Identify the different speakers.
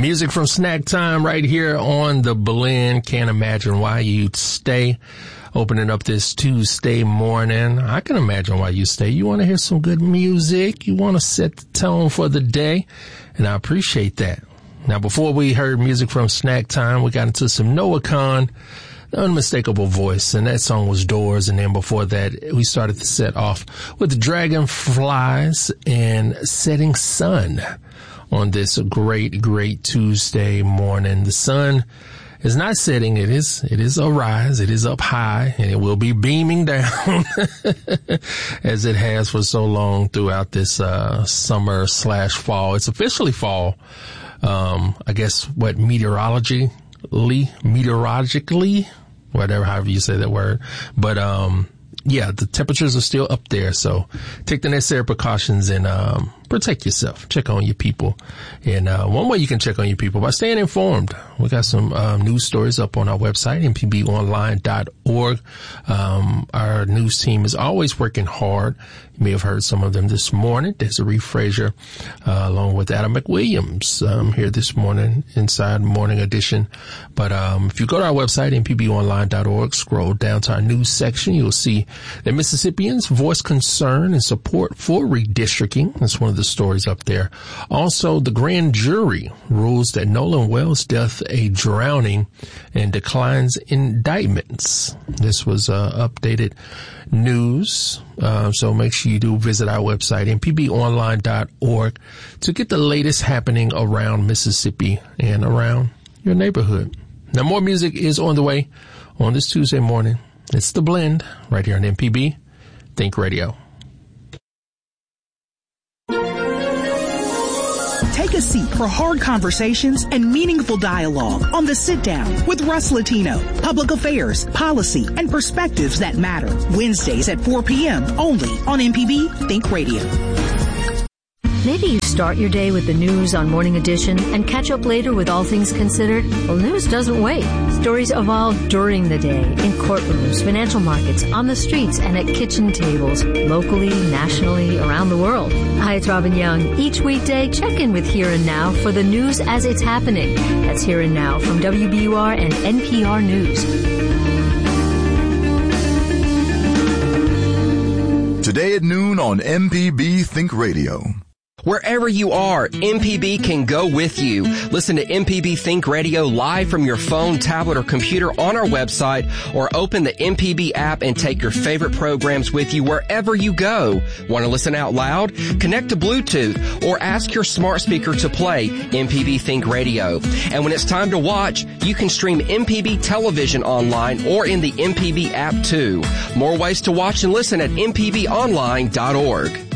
Speaker 1: Music from Snack Time right here on The Blend. Can't imagine why you'd stay. Opening up this Tuesday morning. I can imagine why you stay. You want to hear some good music. You want to set the tone for the day. And I appreciate that. Now, before we heard music from Snack Time, we got into some Noah Kahan, the unmistakable voice. And that song was Doors. And then before that, we started the set off with Dragonflies and Setting Sun on this great, great Tuesday morning. The sun is not setting. It is a rise. It is up high, and it will be beaming down as it has for so long throughout this summer/fall. It's officially fall. I guess meteorologically, whatever, however you say that word. But yeah, the temperatures are still up there, so take the necessary precautions and protect yourself. Check on your people. And one way you can check on your people, by staying informed. We got some news stories up on our website, mpbonline.org. Our news team is always working hard. You may have heard some of them this morning. Desiree Frazier, along with Adam McWilliams, here this morning inside Morning Edition. But if you go to our website, mpbonline.org, scroll down to our news section, you'll see that Mississippians voice concern and support for redistricting. That's one of the stories up there. Also, the grand jury rules that Nolan Wells' death a drowning and declines indictments. This was updated news. So make sure you do visit our website, mpbonline.org, to get the latest happening around Mississippi and around your neighborhood. Now, more music is on the way on this Tuesday morning. It's The Blend right here on MPB Think Radio.
Speaker 2: Take a seat for hard conversations and meaningful dialogue on The Sit Down with Russ Latino. Public affairs, policy, and perspectives that matter. Wednesdays at 4 p.m. only on MPB Think Radio.
Speaker 3: Maybe you start your day with the news on Morning Edition and catch up later with All Things Considered. Well, news doesn't wait. Stories evolve during the day in courtrooms, financial markets, on the streets, and at kitchen tables, locally, nationally, around the world. Hi, it's Robin Young. Each weekday, check in with Here and Now for the news as it's happening. That's Here and Now from WBUR and NPR News.
Speaker 4: Today at noon on MPB Think Radio.
Speaker 5: Wherever you are, MPB can go with you. Listen to MPB Think Radio live from your phone, tablet, or computer on our website, or open the MPB app and take your favorite programs with you wherever you go. Want to listen out loud? Connect to Bluetooth or ask your smart speaker to play MPB Think Radio. And when it's time to watch, you can stream MPB television online or in the MPB app too. More ways to watch and listen at mpbonline.org.